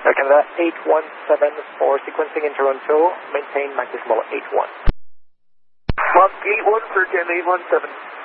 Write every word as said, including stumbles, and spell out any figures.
Canada eight one seven for sequencing in Toronto. Maintain maximal eight one. Mark eight one for Canada eight one seven.